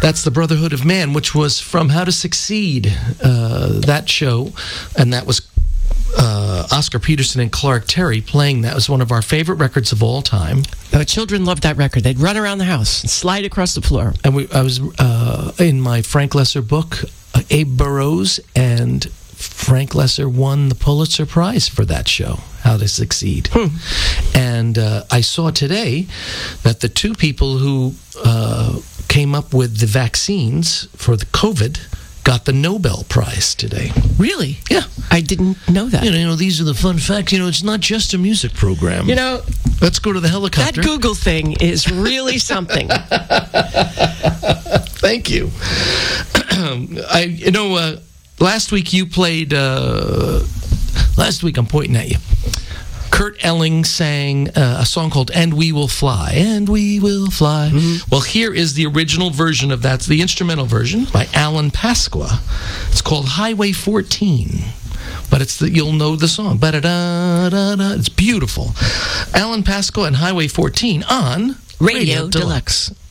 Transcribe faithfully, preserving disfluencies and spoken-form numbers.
That's the Brotherhood of Man, which was from How to Succeed, uh, that show, and that was uh, Oscar Peterson and Clark Terry playing that. It was one of our favorite records of all time. Oh, children loved that record. They'd run around the house and slide across the floor. And we, I was uh, in my Frank Lesser book, uh, Abe Burrows and Frank Lesser won the Pulitzer Prize for that show, How to Succeed. Hmm. And uh, I saw today that the two people who uh, came up with the vaccines for the COVID got the Nobel Prize today. Really? Yeah. I didn't know that. You know, you know, these are the fun facts. You know, it's not just a music program. You know, let's go to the helicopter. That Google thing is really something. Thank you. I, you know, uh, last week you played, uh, last week I'm pointing at you. Kurt Elling sang uh, a song called And We Will Fly. And We Will Fly. Mm-hmm. Well, here is the original version of that, the instrumental version by Alan Pasqua. It's called Highway fourteen. But it's the, you'll know the song. Ba-da-da-da-da. It's beautiful. Alan Pasqua and Highway fourteen on Radio, Radio Deluxe. Deluxe.